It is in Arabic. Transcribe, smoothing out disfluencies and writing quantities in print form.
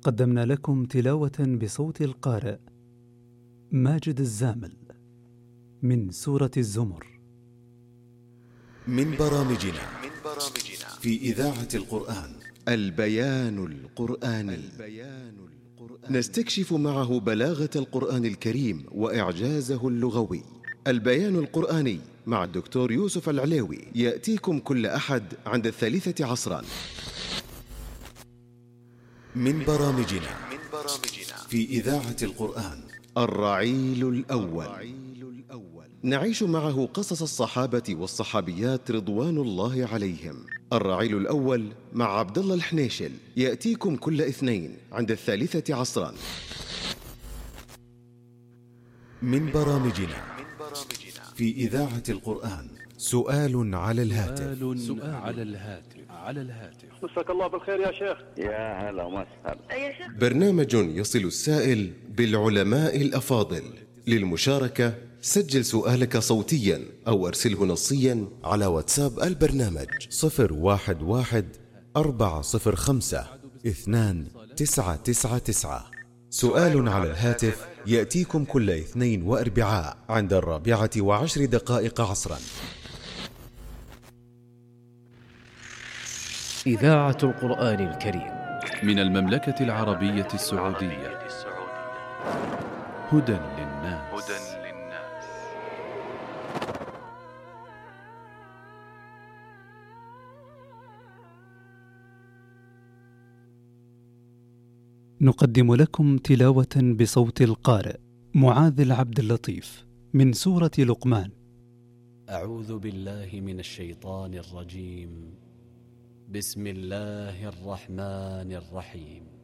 قدمنا لكم تلاوة بصوت القارئ ماجد الزامل من سورة الزمر من برامجنا في إذاعة القرآن البيان القرآني. نستكشف معه بلاغة القرآن الكريم وإعجازه اللغوي. البيان القرآني مع الدكتور يوسف العليوي يأتيكم كل أحد عند 3 عصرا. من برامجنا في إذاعة القرآن الرعيل الأول. نعيش معه قصص الصحابة والصحابيات رضوان الله عليهم. الرعيل الأول مع عبد الله الحنيشل يأتيكم كل اثنين عند 3 عصرا. من برامجنا في إذاعة القرآن سؤال على الهاتف. مساك الله بالخير يا شيخ. يا هلا ومسهلا يا شيخ. برنامج يصل السائل بالعلماء الأفاضل. للمشاركة سجل سؤالك صوتيا أو أرسله نصيا على واتساب البرنامج 011-405-2999. سؤال على الهاتف يأتيكم كل اثنين وأربعاء عند 4:10 عصرا. إذاعة القرآن الكريم من المملكة العربية السعودية. هدى للناس. نقدم لكم تلاوة بصوت القارئ معاذ العبد اللطيف من سورة لقمان. أعوذ بالله من الشيطان الرجيم. بسم الله الرحمن الرحيم.